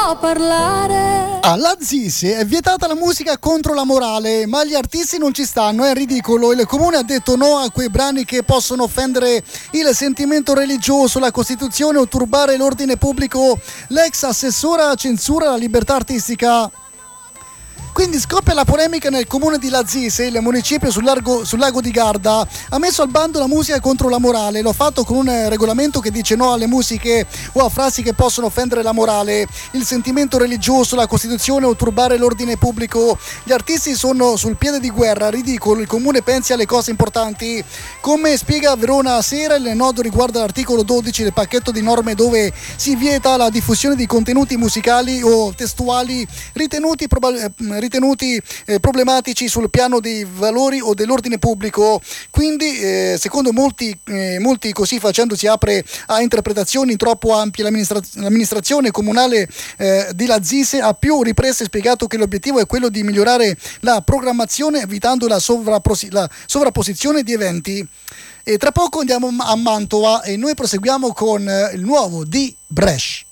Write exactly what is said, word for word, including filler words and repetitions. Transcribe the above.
può parlare. Alla Zise è vietata la musica contro la morale, ma gli artisti non ci stanno, è ridicolo. Il comune ha detto no a quei brani che possono offendere il sentimento religioso, la Costituzione o turbare l'ordine pubblico. L'ex assessora censura la libertà artistica. Quindi scoppia la polemica nel comune di Lazise, il municipio sul, largo, sul lago di Garda. Ha messo al bando la musica contro la morale. L'ho fatto con un regolamento che dice no alle musiche o a frasi che possono offendere la morale, il sentimento religioso, la Costituzione o turbare l'ordine pubblico. Gli artisti sono sul piede di guerra, ridicolo. Il comune pensi alle cose importanti. Come spiega Verona Sera, il nodo riguarda l'articolo dodici del pacchetto di norme dove si vieta la diffusione di contenuti musicali o testuali ritenuti probabili ritenuti eh, problematici sul piano dei valori o dell'ordine pubblico. Quindi eh, secondo molti, eh, molti così facendo si apre a interpretazioni troppo ampie. L'amministra- l'amministrazione comunale eh, di Lazise ha più riprese spiegato che l'obiettivo è quello di migliorare la programmazione evitando la, sovrappos- la sovrapposizione di eventi. E tra poco andiamo a Mantova e noi proseguiamo con eh, il nuovo di Brescia.